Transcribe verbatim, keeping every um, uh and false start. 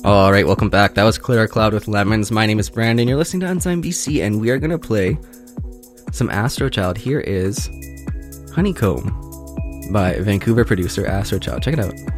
All right, welcome back. That was Clear Our Cloud with Lemons. My name is Brandon. You're listening to Unsigned B C, and we are going to play some Astrochild. Here is Honeycomb by Vancouver producer Astrochild. Check it out.